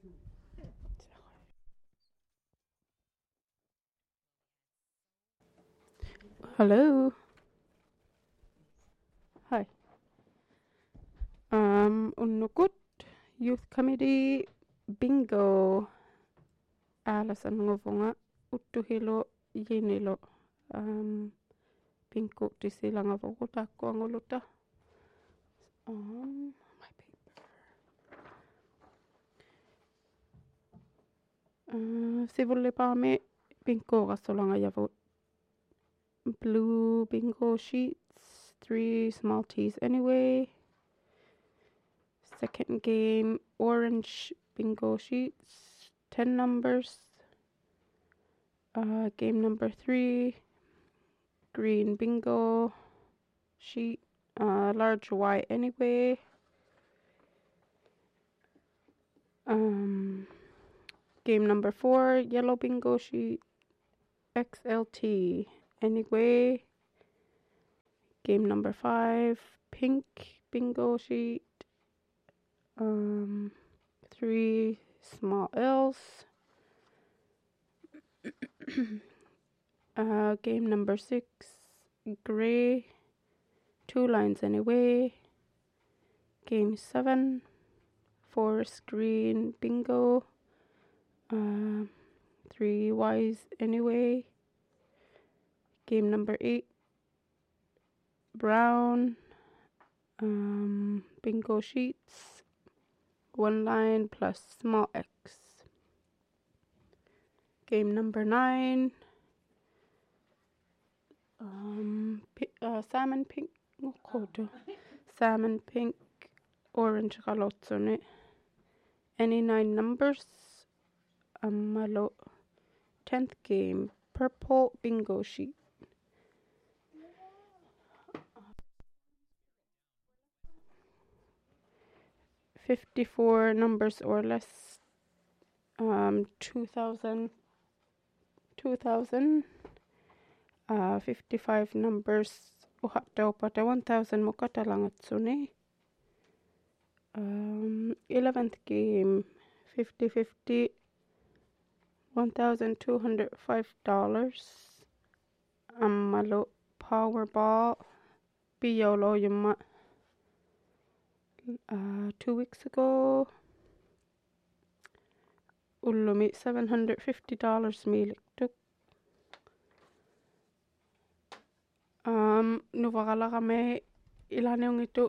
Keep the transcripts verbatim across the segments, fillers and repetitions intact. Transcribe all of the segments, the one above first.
Hello. Hi. Um, Unukut Youth Committee Bingo. Alasan ngovonga utuhilo yinilo. Um, bingo tisila ngavokuta ko anguluta. Um, my paper. Uh, sivulle paame bingo kasolanga yavut. Blue bingo sheets, three small teas anyway. Second game, orange bingo sheets, ten numbers. Uh, game number three, green bingo sheet, uh, large Y anyway. Um, game number four, yellow bingo sheet, X L T anyway. Game number five, pink bingo sheet, um, three small L's. uh, game number six, gray, two lines anyway. Game seven, forest green bingo, uh, three Y's anyway. Game number eight, brown, um, bingo sheets, one line plus small X. Game number nine, um, uh, salmon pink, salmon pink, orange kalotsone. Any nine numbers. Amalo. Tenth game, purple bingo sheet. Fifty-four numbers or less. Um, two thousand. Two thousand. Uh, fifty-five numbers. Uhatta upata one thousand mukata langatsune. Um, eleventh game, fifty fifty, one thousand two hundred five dollars. Amalo Powerball, Biyolo Yuma, uh, two weeks ago. Ulumi seven hundred fifty dollars milik tuk. Um, nuvakala kami ilan yung ito.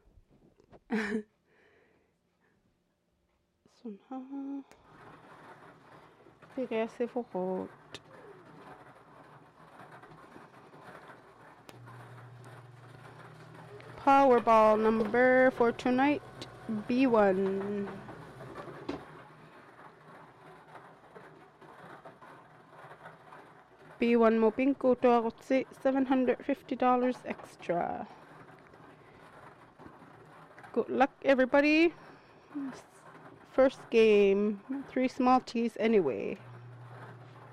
Sunha. Bigay si Fukot. Powerball number for tonight, B one. B one mo pinko to ako si seven hundred fifty dollars extra. Good luck, everybody. First game, three small teas anyway.